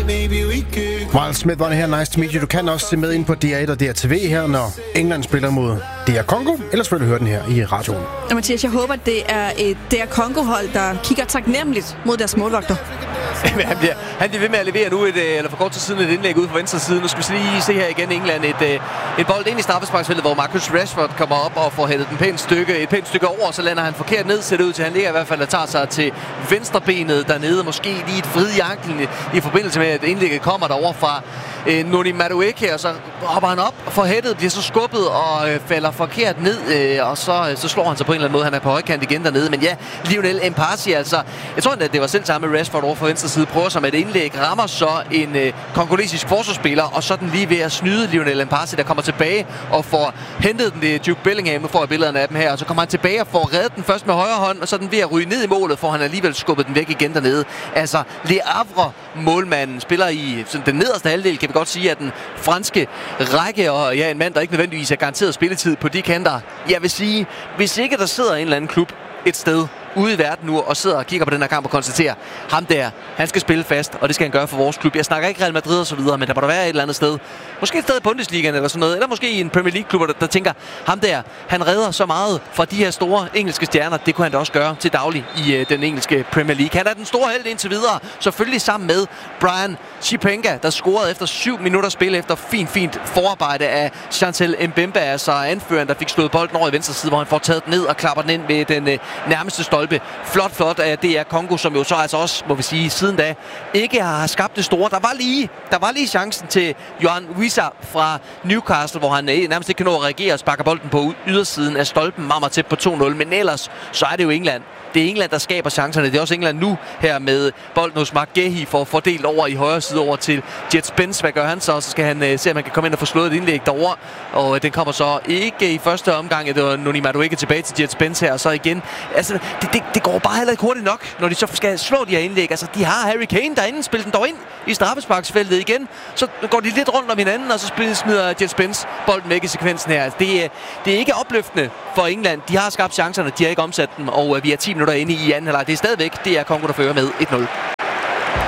Miles Smith var det her. Nice to meet you. Du kan også se med ind på DR1 og DRTV her, når England spiller mod DR Congo. Ellers vil du høre den her i radioen. Og Mathias, jeg håber, det er et DR Congo-hold, der kigger taknemmeligt mod deres målvagter. Han bliver ved med at levere nu eller for kort tid siden et indlæg ud fra venstre side. Nu skal vi lige se her igen England. Et bold ind i straffesparksfeltet, hvor Marcus Rashford kommer op og får hættet et pænt stykke over. Så lander han forkert ned, ser det ud til. Han ligger i hvert fald og tager sig til venstrebenet dernede. Måske lige et vrid i anklen i forbindelse med, at indlægget kommer derovre fra Noni Madueke. Og så hopper han op og får hættet, bliver så skubbet og falder forkert ned. Og så slår han sig på en eller anden måde. Han er på højkant igen dernede. Men ja, Lionel Mpasi altså. Jeg tror at det var selv samme med Rashford over for venstre side. Prøver som et indlæg, rammer så en kongolesisk forsvarsspiller, og så den lige ved at snyde Lionel Mpasi, der kommer tilbage og får hentet den til Jude Bellingham. Nu får jeg billederne af dem her, og så kommer han tilbage og får reddet den først med højre hånd, og så den ved at ryge ned i målet, får han alligevel skubbet den væk igen dernede. Altså, Le Havre, målmanden, spiller i den nederste halvdel, kan vi godt sige, at den franske række, og ja, en mand, der ikke nødvendigvis er garanteret spilletid på de kanter. Jeg vil sige, hvis ikke der sidder en eller anden klub et sted ude i verden nu og sidder og kigger på den her kamp og konstaterer, ham der, han skal spille fast, og det skal han gøre for vores klub. Jeg snakker ikke Real Madrid og så videre, men der må der være et eller andet sted. Måske et sted i Bundesligaen eller sådan noget, eller måske i en Premier League-klub, der tænker, ham der, han redder så meget fra de her store engelske stjerner, det kunne han da også gøre til daglig i den engelske Premier League. Han er den store held indtil videre, selvfølgelig sammen med Brian Chipenga, der scorede efter 7 minutter spil efter fint forarbejde af Chantel Mbemba, altså anføreren, der fik slået bolden over i venstre side, hvor han får taget den ned og klapper den ind ved den nærmeste stolpe. Flot af DR Congo, som jo så altså også, må vi sige, siden da ikke har skabt det store. Der var lige chancen til Johan Wissa fra Newcastle, hvor han nærmest ikke kan nå at reagere og sparker bolden på ydersiden af stolpen meget tæt på 2-0. Men ellers, så er det jo England. Det er England, der skaber chancerne. Det er også England nu her med bolden hos Mark Gehi for at fordele over i højre side over til Jet Spence. Hvad gør han så? Så skal han se, om man kan komme ind og få slået et indlæg derovre. Og den kommer så ikke i første omgang. Det var Noni Madueke tilbage til Jet Spence her. Og så igen. Altså, det går bare heller ikke hurtigt nok, når de så skal slå de her indlæg. Altså, de har Harry Kane derinde. Spiller den dog ind i straffesparksfeltet igen. Så går de lidt rundt om hinanden, og så smider Jet Spence bolden væk i sekvensen her. Det er ikke opløftende for England. De har skabt chancerne, de har ikke omsat dem. Og vi er 10 minutter inde i anden halvleg. Det er stadigvæk DR Congo, der fører med 1-0.